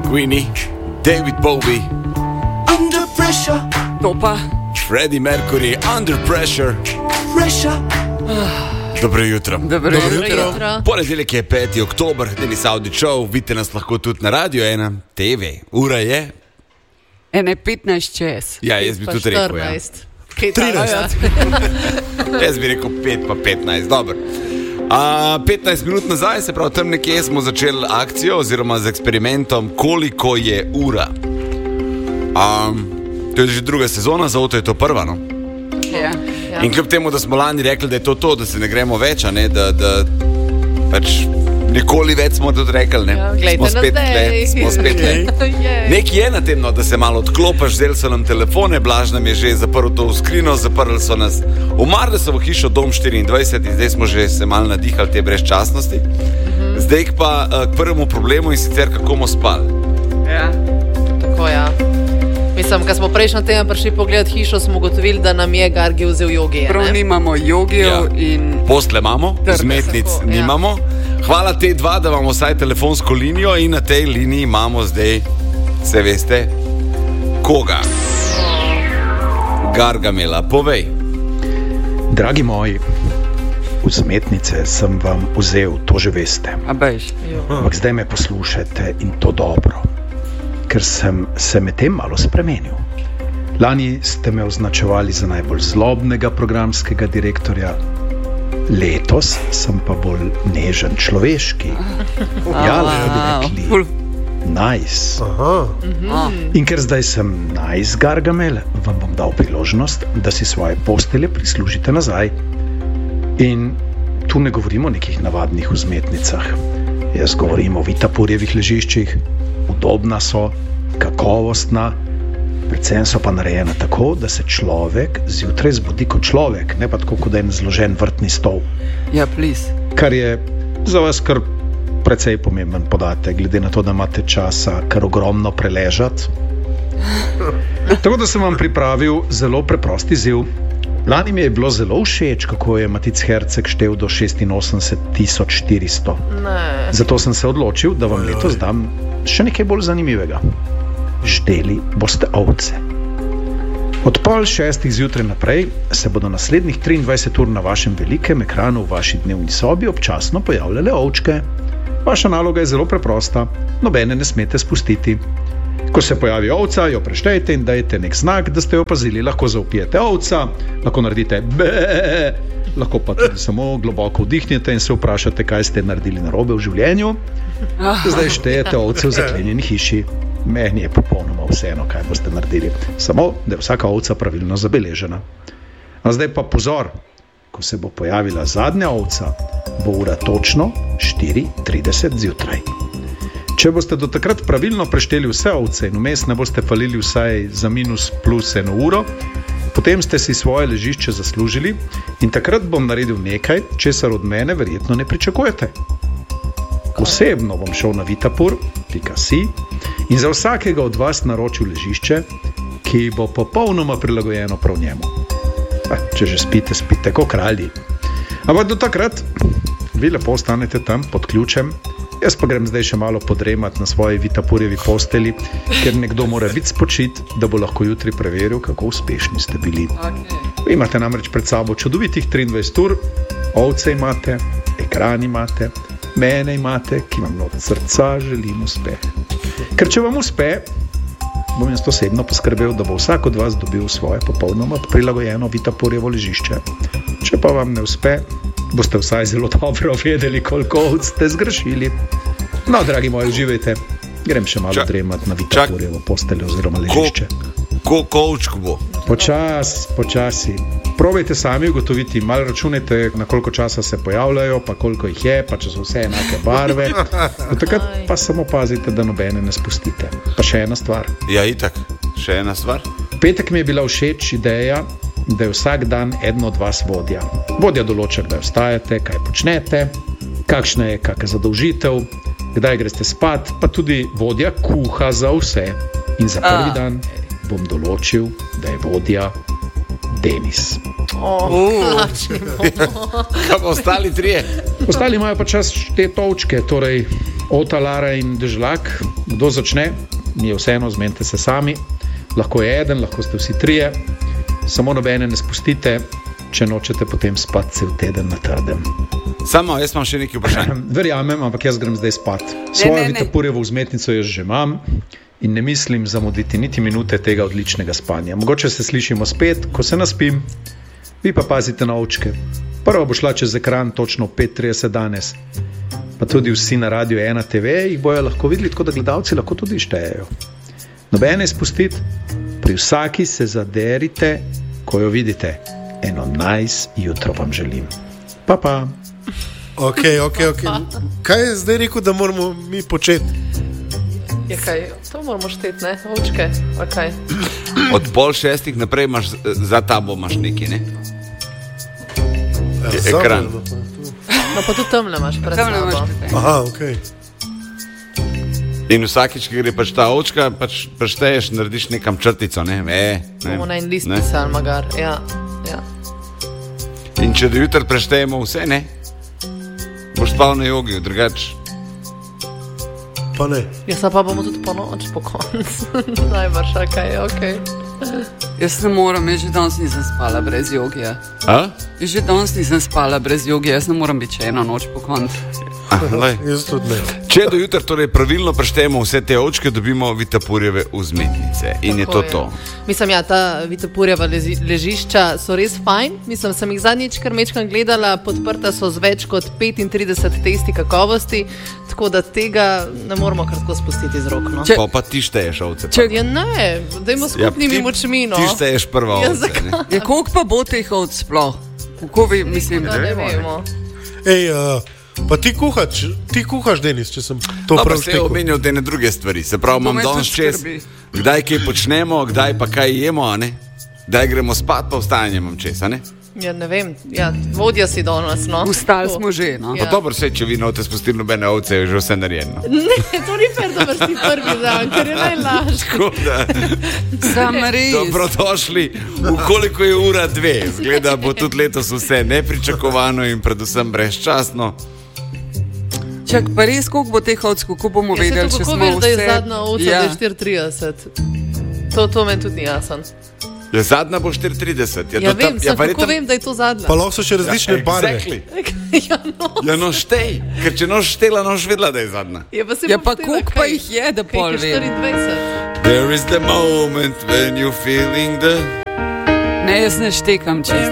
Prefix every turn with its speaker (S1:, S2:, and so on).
S1: Queenie, David Bowie,
S2: Under Pressure,
S3: To pa.
S1: Freddie Mercury, Under Pressure. Dobro jutro.
S3: Dobro jutro.
S1: Ponedeljek je 5. oktober, Denis Audi Show, vidite nas lahko tudi na Radio 1 TV. Ura je?
S3: 1:15 čez.
S1: Ja, jaz bi tudi rekel, ja.
S4: 13.
S1: Jaz bi rekel 5 pa 15, dobro. 15 minut nazaj, se pravi tam nekje smo začeli akcijo oziroma z eksperimentom, koliko je ura. To je že druga sezona, zato je to prva, no?
S3: Ja.
S1: In kljub temu, da smo lani rekli, da je to, da se ne gremo več, a ne, da pač nikoli več smo tudi rekli, ne. Smo spet le. Nekaj je na tem, no, da se malo odklopiš, vzeli so nam telefone, Blaž nam je že zaprl to v skrino, zaprli so nas umrli so v hišo Dom 24 in zdaj smo že se malo nadihali te brezčasnosti. Zdaj pa k prvemu problemu in sicer kako bomo spali.
S3: Ja.
S4: Tako, ja. Mislim, ko smo prejšnji teden prišli pogledat hišo, smo ugotovili, da nam je Gargi vzel jogije.
S3: Prav nimamo jogijev in...
S1: Posle imamo, vzmetnic nimamo. Hvala te dva, da imamo vsaj telefonsko linijo in na tej liniji imamo zdaj, se veste, koga? Gargamela, povej.
S5: Dragi moji, vzmetnice sem vam vzel, to že veste.
S3: A bež.
S5: Ampak zdaj me poslušajte in to dobro, ker sem se medtem malo spremenil. Lani ste me označevali za najbolj zlobnega programskega direktorja, letos sem pa bolj nežen, človeški. Ja, lahko bi rekli nice. In ker zdaj sem nice Gargamel, vam bom dal priložnost, da si svoje postelje prislužite nazaj. In tu ne govorimo o nekih navadnih vzmetnicah. Jaz govorim o Vitapurjevih ležiščih. Udobna so, kakovostna, predvsem so pa narejena tako, da se človek zjutraj zbudi kot človek, ne pa tako kot en zložen vrtni stol.
S3: Ja, please.
S5: Kar je za vas kar precej pomemben podatek, glede na to, da imate časa kar ogromno preležati. Tako da sem vam pripravil zelo preprost izziv. Lani mi je bilo zelo všeč, kako je Matic Herceg štel do 86.400. Zato sem se odločil, da vam letos dam še nekaj bolj zanimivega. Ždeli boste ovce. Od 5:30 zjutraj naprej se bodo naslednjih 23 ur na vašem velikem ekranu v vaši dnevni sobi občasno pojavljale ovčke. Vaša naloga je zelo preprosta, nobene ne smete spustiti. Ko se pojavi ovca, jo preštejte in dajte nek znak, da ste jo opazili. Lahko zaupijete ovca, lahko naredite be, lahko pa tudi samo globoko vdihnete in se vprašate, kaj ste naredili narobe v življenju. Zdaj štejete ovce v zaklenjeni hiši. Meni je popolnoma vseeno, kaj boste naredili. Samo, da je vsaka ovca pravilno zabeležena. A zdaj pa pozor, ko se bo pojavila zadnja ovca, bo ura točno 4:30 zjutraj. Če boste do takrat pravilno prešteli vse ovce in vmes ne boste falili vsaj za minus plus 1 uro, potem ste si svoje ležišče zaslužili in takrat bom naredil nekaj, česar od mene verjetno ne pričakujete. Osebno bom šel na vitapur.si in za vsakega od vas naročil ležišče, ki bo popolnoma prilagojeno prav njemu. Če že spite, spite kot kralji. Ampak do takrat vi lepo ostanete tam pod ključem. Jaz pa grem zdaj še malo podremat na svoji Vitapurjevi posteli, ker nekdo mora biti spočit, da bo lahko jutri preveril, kako uspešni ste bili. Vi imate namreč pred sabo čudovitih 23 ur, ovce imate, ekran imate, mene imate, ki vam od srca želim uspeh. Ker če vam uspe, bom jaz osebno poskrbel, da bo vsak od vas dobil svoje popolnoma prilagojeno Vitapurjevo ležišče. Če pa vam ne uspe, boste vsaj zelo dobro vedeli, koliko ovc ste zgrešili. No, dragi moji, uživajte. Grem še malo dremat na Vitapurjevo posteljo oziroma ležišče.
S1: Koliko bo?
S5: Počasi. Probajte sami ugotoviti, malo računajte, na koliko časa se pojavljajo, pa koliko jih je, pa če so vse enake barve. Do takrat pa samo pazite, da nobene ne spustite. Pa še ena stvar.
S1: Ja, itak. Še ena stvar.
S5: Petek mi je bila všeč ideja, da je vsak dan eden od vas vodja. Vodja določa, kdaj vstajate, kaj počnete, kakšna je kakšna zadolžitev, kdaj greste spat, pa tudi vodja kuha za vse. In za prvi dan bom določil, da je vodja Denis.
S1: Kaj pa ostali trije?
S5: Ostali imajo pa čas te točke, torej Ota, Lara in Dežlak, kdo začne? Mi je vseeno, zmenite se sami. Lahko je eden, lahko ste vsi trije. Samo nobene ne spustite, če nočete potem spati cel teden na trdem.
S1: Samo, jaz imam še nekaj vprašanj.
S5: Verjamem, ampak jaz grem zdaj spat. Svojo Vitapurjevo vzmetnico jaz že imam in ne mislim zamuditi niti minute tega odličnega spanja. Mogoče se slišimo spet, ko se naspim. Vi pa pazite na ovčke. Prva bo šla čez ekran točno 5:30 danes. Pa tudi vsi na Radio 1 TV jih bojo lahko videli, tako da gledalci lahko tudi štejejo. Nobene spustiti, pri vsaki se zaderite, ko jo vidite. Eno nice jutro vam želim. Pa.
S6: Ok. Kaj je zdaj rekel, da moramo mi početi?
S4: Je kaj, to moramo šteti, ne? Ovčke, okay.
S1: Od 5:30 naprej imaš, za tabo imaš neki, ne? Ekran.
S4: No pa tudi tamle imaš pred sabo.
S6: Aha, ok.
S1: In vsakič, ki gre pač ta ovčka, pač prešteješ, narediš nekam črtico, ne?
S4: Bomo na en list pisali, magar, ja.
S1: In če do jutra preštejemo vse, ne? Boš spal na jogi, drugač.
S6: Pa ne.
S4: Ja, pa bomo tudi po noč, po koncu. Najbrž, ok.
S3: Jaz ne morem, jaz že danes nisem spala brez jogija.
S1: A?
S3: Jaz že danes nisem spala brez jogija, jaz ne morem biti še eno noč po koncu.
S6: Jaz tudi ne.
S1: Če do jutra torej pravilno preštejemo vse te ovčke, dobimo Vitapurjeve vzmetnice. In
S4: Tako
S1: je to.
S4: Mislim, ja, ta Vitapurjeva ležišča so res fajn. Mislim, sem jih zadnjič kar mečkam gledala, podprta so z več kot 35 testi kakovosti, tako da tega ne moramo kar tako spustiti z rok. No.
S1: Pa ti šteješ ovce.
S4: Ja ne, dajmo skupnimi močmi. No.
S1: Ti šteješ prva
S4: Ja,
S1: ovce. Ne?
S3: Ja, koliko pa bo teh ovc sploh? Kako vi, mislim,
S4: Ne vemo.
S6: Ej, pa ti kuhaš, Denis, če sem to
S1: Pa
S6: prav
S1: se je
S6: štekel.
S1: omenil te ne druge stvari. Se pravi, imam
S3: me
S1: danes
S3: tudi
S1: čez,
S3: skrbi.
S1: kdaj kaj počnemo, kdaj pa kaj jemo, a ne? Kdaj gremo spat, pa vstajanje imam čez, a ne?
S4: Ja, ne vem, ja, vodja si danes, no.
S3: Vstali smo že, no.
S1: Pa dobro, vse, če vi note spustili nobene ovce, je že vse narejeno.
S4: Ne, to ni fair, da si prvi dan, ker je najlažje.
S1: Tako da,
S3: Sam res.
S1: dobrodošli, koliko je ura 2. Zgleda, bo tudi letos vse nepričakovano in predvsem brezčasno.
S3: Čak, pa res, koliko bo teh ovc, kako bomo vedeli, če smo
S4: veš,
S3: vse...
S4: da je zadnja ovca,
S3: Ja.
S4: da je 4:30. To meni tudi ni jasen.
S1: Ja, zadnja bo 4:30.
S4: Ja, vem, kako vem, da je to zadnja.
S6: Pa lahko so še različne barve.
S1: Exactly.
S4: Ja, no.
S1: Ja, no štej, ker če noš štela, noš vedela, da je zadnja.
S3: Ja, pa koliko pa jih je, da pol vem?
S4: 24.
S1: There is the moment when you're feeling the...
S3: Ne, jaz ne štekam čez.